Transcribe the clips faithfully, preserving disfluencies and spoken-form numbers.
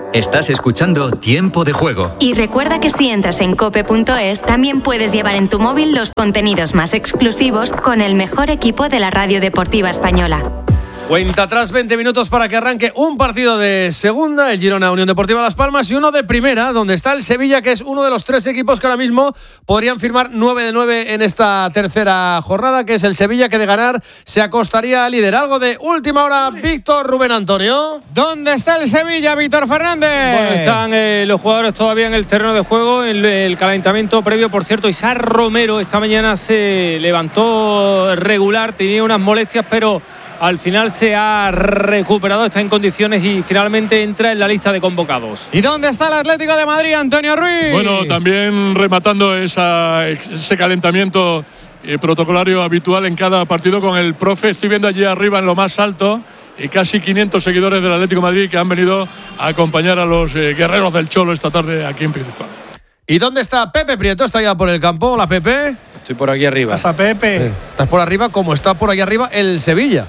Estás escuchando Tiempo de Juego. Y recuerda que si entras en cope punto es, también puedes llevar en tu móvil los contenidos más exclusivos con el mejor equipo de la radio deportiva española. Cuenta atrás veinte minutos para que arranque un partido de segunda, el Girona Unión Deportiva Las Palmas, y uno de primera, donde está el Sevilla, que es uno de los tres equipos que ahora mismo podrían firmar nueve de nueve en esta tercera jornada, que es el Sevilla, que de ganar se acostaría a líder. Algo de última hora, Víctor Rubén Antonio. ¿Dónde está el Sevilla, Víctor Fernández? Bueno, están eh, los jugadores todavía en el terreno de juego, en el calentamiento previo. Por cierto, Isaac Romero esta mañana se levantó regular, tenía unas molestias, pero al final se ha recuperado, está en condiciones y finalmente entra en la lista de convocados. ¿Y dónde está el Atlético de Madrid, Antonio Ruiz? Bueno, también rematando esa, ese calentamiento eh, protocolario habitual en cada partido con el profe. Estoy viendo allí arriba en lo más alto y casi quinientos seguidores del Atlético de Madrid que han venido a acompañar a los eh, guerreros del Cholo esta tarde aquí en Principal. ¿Y dónde está Pepe Prieto? ¿Está ya por el campo? Hola, Pepe. Estoy por aquí arriba. ¿Pasa, Pepe? Eh, estás por arriba como está por aquí arriba el Sevilla.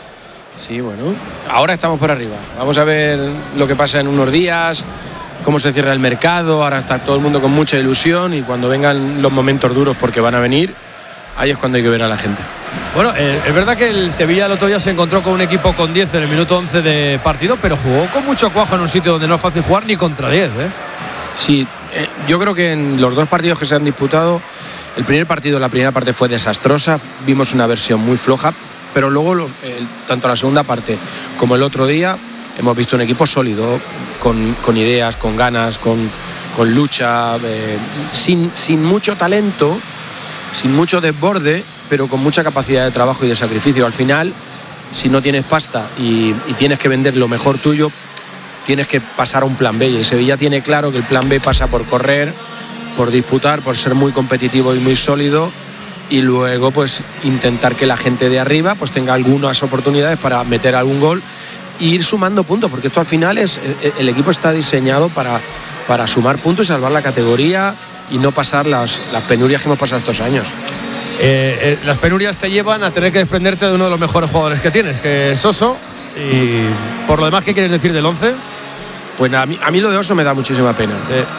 Sí, bueno, ahora estamos por arriba. Vamos a ver lo que pasa en unos días, cómo se cierra el mercado. Ahora está todo el mundo con mucha ilusión y cuando vengan los momentos duros, porque van a venir, ahí es cuando hay que ver a la gente. Bueno, eh, es verdad que el Sevilla el otro día se encontró con un equipo con diez en el minuto once de partido, pero jugó con mucho cuajo en un sitio donde no es fácil jugar ni contra diez, ¿eh? Sí, eh, yo creo que en los dos partidos que se han disputado, el primer partido, la primera parte fue desastrosa, vimos una versión muy floja, pero luego los, eh, tanto la segunda parte como el otro día hemos visto un equipo sólido, con, con ideas, con ganas, con, con lucha, eh, sin, sin mucho talento, sin mucho desborde, pero con mucha capacidad de trabajo y de sacrificio. Al final, si no tienes pasta y, y tienes que vender lo mejor tuyo, tienes que pasar a un plan B, y el Sevilla tiene claro que el plan B pasa por correr, por disputar, por ser muy competitivo y muy sólido, y luego pues intentar que la gente de arriba pues tenga algunas oportunidades para meter algún gol e ir sumando puntos, porque esto al final es el equipo está diseñado para, para sumar puntos y salvar la categoría y no pasar las, las penurias que hemos pasado estos años. Eh, eh, las penurias te llevan a tener que desprenderte de uno de los mejores jugadores que tienes, que es Oso. Y por lo demás, ¿qué quieres decir del once? Pues a mí, a mí lo de Oso me da muchísima pena.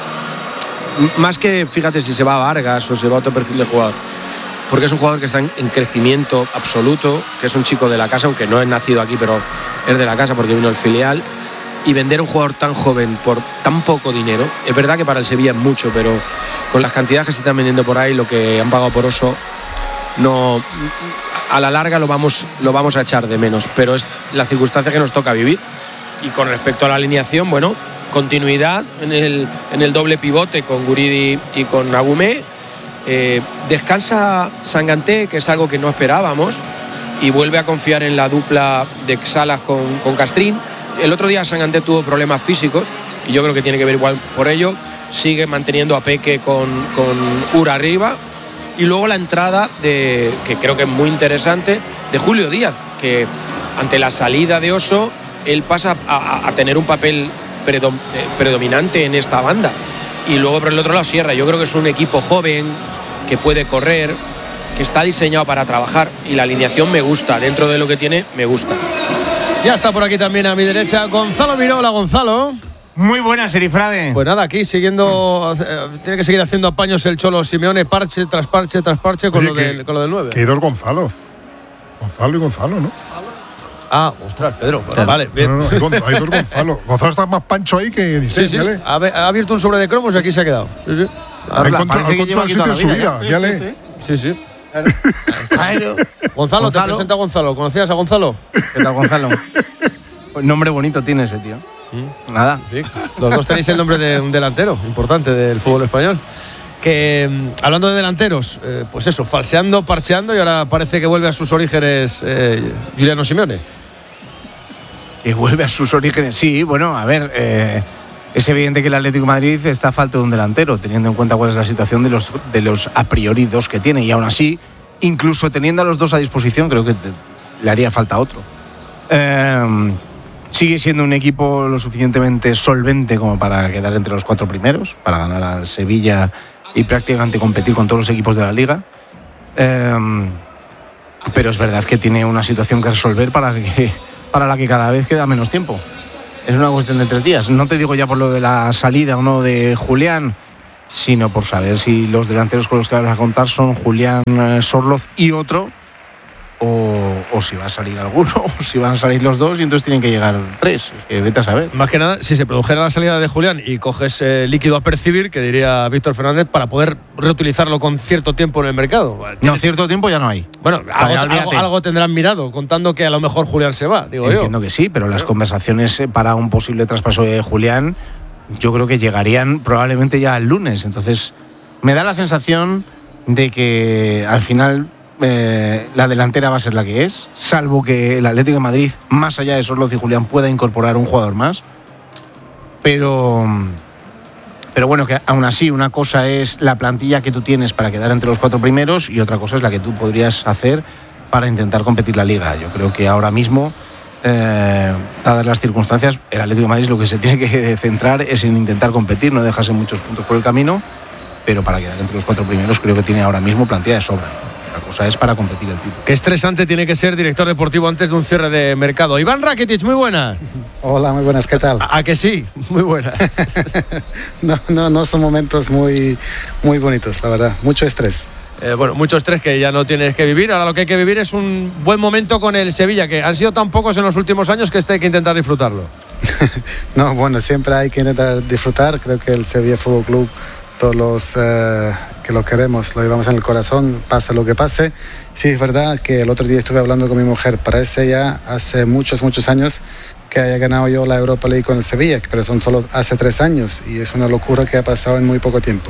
Sí. Más que, fíjate, si se va a Vargas o se va a otro perfil de jugador, porque es un jugador que está en, en crecimiento absoluto, que es un chico de la casa, aunque no es nacido aquí, pero es de la casa porque vino el filial. Y vender un jugador tan joven por tan poco dinero, es verdad que para el Sevilla es mucho, pero con las cantidades que se están vendiendo por ahí, lo que han pagado por Oso, no, a la larga lo vamos, lo vamos a echar de menos, pero es la circunstancia que nos toca vivir. Y con respecto a la alineación, bueno, continuidad en el, en el doble pivote con Guridi y con Agumé. Eh, descansa Sanganté, que es algo que no esperábamos, y vuelve a confiar en la dupla de Salas con, con Castrín. El otro día Sanganté tuvo problemas físicos y yo creo que tiene que ver igual por ello. Sigue manteniendo a Peque con, con Ura arriba, y luego la entrada de, que creo que es muy interesante, de Julio Díaz, que ante la salida de Oso él pasa a, a tener un papel predom, eh, predominante en esta banda. Y luego por el otro lado Sierra. Yo creo que es un equipo joven, que puede correr, que está diseñado para trabajar, y la alineación me gusta, dentro de lo que tiene me gusta. Ya está por aquí también a mi derecha Gonzalo Miró. Hola, Gonzalo. Muy buena, Serifrade. Pues nada, aquí siguiendo, eh, tiene que seguir haciendo apaños el Cholo Simeone, parche tras parche tras parche con, Oye, lo, que, del, con lo del nueve. Que dos Gonzalo. Gonzalo y Gonzalo, ¿no? Ah, ostras, Pedro. Bueno, vale, bien. No, no, no, hay dos Gonzalo. Gonzalo está más pancho ahí que... Sí, sí, sí. Ha, ha abierto un sobre de cromos y aquí se ha quedado. Sí, sí. Ha encontrado el sitio en su vida. Ya le... Sí, sí. Claro. Gonzalo, te presenta a Gonzalo. ¿Conocías a Gonzalo? ¿Qué tal, Gonzalo? Pues nombre bonito tiene ese tío. ¿Mm? Nada. Sí. Los dos tenéis el nombre de un delantero importante del fútbol español. Que hablando de delanteros, eh, pues eso, falseando, parcheando, y ahora parece que vuelve a sus orígenes eh, Giuliano Simeone. Que vuelve a sus orígenes, sí, bueno, a ver, eh, es evidente que el Atlético de Madrid está a falta de un delantero, teniendo en cuenta cuál es la situación de los, de los a priori dos que tiene, y aún así, incluso teniendo a los dos a disposición, creo que te, le haría falta otro. Eh, sigue siendo un equipo lo suficientemente solvente como para quedar entre los cuatro primeros, para ganar al Sevilla y prácticamente competir con todos los equipos de la liga. Eh, pero es verdad que tiene una situación que resolver para, que, para la que cada vez queda menos tiempo. es una cuestión de tres días. No te digo ya por lo de la salida o no de Julián, sino por saber si los delanteros con los que vas a contar son Julián Sorloz y otro, o, o si va a salir alguno, o si van a salir los dos y entonces tienen que llegar tres. Es que vete a saber. Más que nada, si se produjera la salida de Julián y coges eh, líquido a percibir, que diría Víctor Fernández, para poder reutilizarlo con cierto tiempo en el mercado. ¿Tienes? No, cierto tiempo ya no hay. Bueno, algo, algo, algo tendrán mirado, contando que a lo mejor Julián se va, digo Entiendo yo. Entiendo que sí, pero las ¿Eh? conversaciones para un posible traspaso de Julián, yo creo que llegarían probablemente ya el lunes. Entonces, me da la sensación de que al final eh, la delantera va a ser la que es, salvo que el Atlético de Madrid, más allá de Sorloz y Julián, pueda incorporar un jugador más. Pero, pero bueno, que aún así una cosa es la plantilla que tú tienes para quedar entre los cuatro primeros y otra cosa es la que tú podrías hacer para intentar competir la Liga. Yo creo que ahora mismo, Eh, dadas las circunstancias, el Atlético de Madrid lo que se tiene que centrar es en intentar competir, no dejarse muchos puntos por el camino, pero para quedar entre los cuatro primeros creo que tiene ahora mismo plantilla de sobra. La cosa es para competir el título. Qué estresante tiene que ser director deportivo antes de un cierre de mercado. Iván Rakitic, muy buena. Hola, muy buenas, ¿qué tal? ¿A, a que sí? Muy buena. no, no, no son momentos muy, muy bonitos, la verdad, mucho estrés. Eh, bueno, mucho estrés que ya no tienes que vivir. Ahora lo que hay que vivir es un buen momento con el Sevilla, que han sido tan pocos en los últimos años que este hay que intentar disfrutarlo. No, bueno, siempre hay que intentar disfrutar. Creo que el Sevilla Fútbol Club, todos los eh, que lo queremos, lo llevamos en el corazón, pase lo que pase. Sí, es verdad que el otro día estuve hablando con mi mujer. Parece ya hace muchos, muchos años que haya ganado yo la Europa League con el Sevilla, pero son solo hace tres años y es una locura que ha pasado en muy poco tiempo.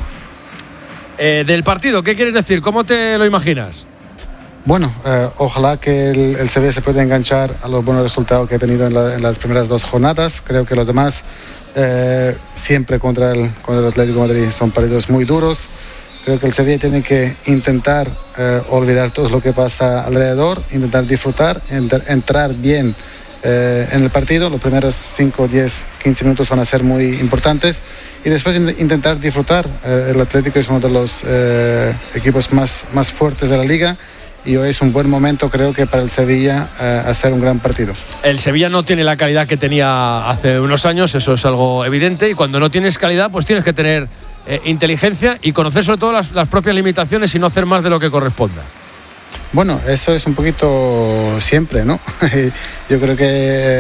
Eh, del partido, ¿qué quieres decir? ¿Cómo te lo imaginas? Bueno, eh, ojalá que el, el Sevilla se pueda enganchar a los buenos resultados que ha tenido en, la, en las primeras dos jornadas. Creo que los demás, eh, siempre contra el, contra el Atlético de Madrid, son partidos muy duros. Creo que el Sevilla tiene que intentar eh, olvidar todo lo que pasa alrededor, intentar disfrutar, ent- entrar bien eh, en el partido. Los primeros cinco, diez, quince minutos van a ser muy importantes y después in- intentar disfrutar. Eh, el Atlético es uno de los eh, equipos más, más fuertes de la liga y hoy es un buen momento, creo que para el Sevilla, eh, hacer un gran partido. El Sevilla no tiene la calidad que tenía hace unos años, eso es algo evidente, y cuando no tienes calidad pues tienes que tener eh, inteligencia y conocer sobre todo las, las propias limitaciones y no hacer más de lo que corresponda. Bueno, eso es un poquito siempre, ¿no? Yo creo que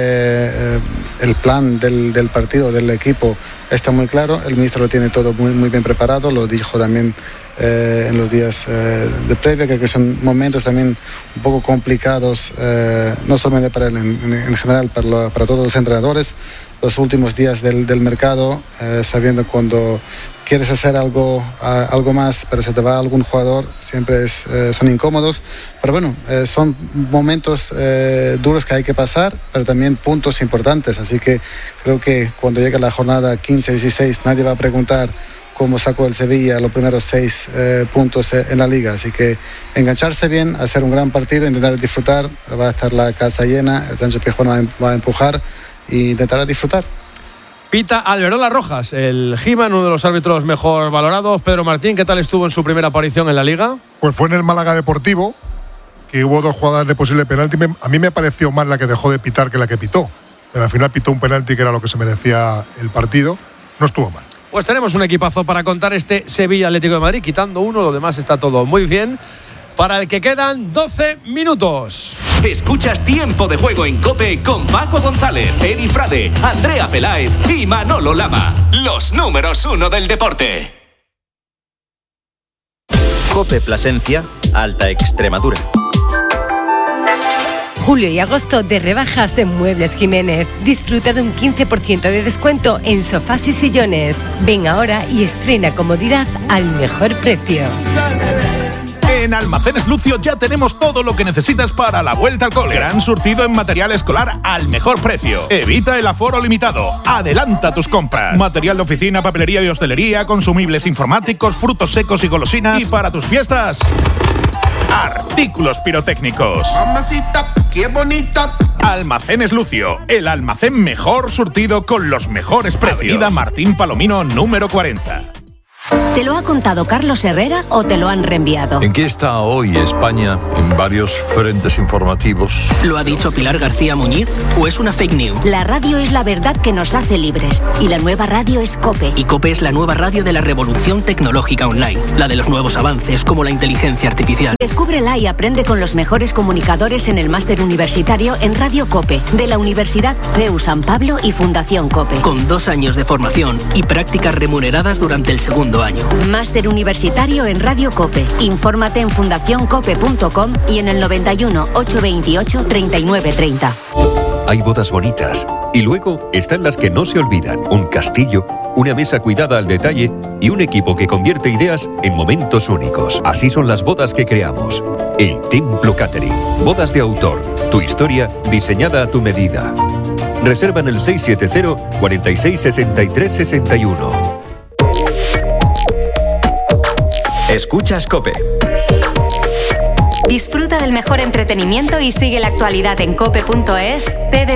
eh, el plan del, del partido, del equipo, está muy claro. El ministro lo tiene todo muy, muy bien preparado, lo dijo también eh, en los días eh, de previa. Creo que son momentos también un poco complicados, eh, no solamente para él, en, en general, para, lo, para todos los entrenadores. Los últimos días del, del mercado, eh, sabiendo cuando quieres hacer algo, uh, algo más, pero se te va algún jugador, siempre es, eh, son incómodos. Pero bueno, eh, son momentos eh, duros que hay que pasar, pero también puntos importantes. Así que creo que cuando llegue la jornada quince dieciséis, nadie va a preguntar cómo sacó el Sevilla los primeros seis eh, puntos en la liga. Así que engancharse bien, hacer un gran partido, intentar disfrutar. Va a estar la casa llena, el Sánchez Pizjuán va a empujar e intentar disfrutar. Pita Alberola Rojas, el He-Man, uno de los árbitros mejor valorados. Pedro Martín, ¿qué tal estuvo en su primera aparición en la Liga? Pues fue en el Málaga Deportivo, que hubo dos jugadas de posible penalti. A mí me pareció más la que dejó de pitar que la que pitó. Pero al final pitó un penalti que era lo que se merecía el partido. No estuvo mal. Pues tenemos un equipazo para contar este Sevilla Atlético de Madrid. Quitando uno, lo demás está todo muy bien. Para el que quedan doce minutos. Escuchas Tiempo de Juego en COPE con Paco González, Edi Frade, Andrea Peláez y Manolo Lama. Los números uno del deporte. COPE Plasencia, Alta Extremadura. Julio y agosto de rebajas en Muebles Jiménez. Disfruta de un quince por ciento de descuento en sofás y sillones. Ven ahora y estrena comodidad al mejor precio. En Almacenes Lucio ya tenemos todo lo que necesitas para la vuelta al cole. Gran surtido en material escolar al mejor precio. Evita el aforo limitado. Adelanta tus compras. Material de oficina, papelería y hostelería, consumibles informáticos, frutos secos y golosinas. Y para tus fiestas, artículos pirotécnicos. Mamacita, qué bonita. Almacenes Lucio, el almacén mejor surtido con los mejores precios. Avenida Martín Palomino número cuarenta. ¿Te lo ha contado Carlos Herrera o te lo han reenviado? ¿En qué está hoy España en varios frentes informativos? ¿Lo ha dicho Pilar García Muñiz o es una fake news? La radio es la verdad que nos hace libres y la nueva radio es COPE. Y COPE es la nueva radio de la revolución tecnológica online, la de los nuevos avances como la inteligencia artificial. Descúbrela y aprende con los mejores comunicadores en el máster universitario en Radio COPE, de la Universidad C E U San Pablo y Fundación COPE. Con dos años de formación y prácticas remuneradas durante el segundo año. Máster universitario en Radio COPE. Infórmate en fundación cope punto com y en el noventa y uno, ochocientos veintiocho, treinta y nueve treinta. Hay bodas bonitas y luego están las que no se olvidan. Un castillo, una mesa cuidada al detalle y un equipo que convierte ideas en momentos únicos. Así son las bodas que creamos. El Templo Catering. Bodas de autor. Tu historia diseñada a tu medida. Reserva en el seis siete cero, cuarenta y seis, sesenta y tres, sesenta y uno. Escuchas COPE. Disfruta del mejor entretenimiento y sigue la actualidad en cope punto es.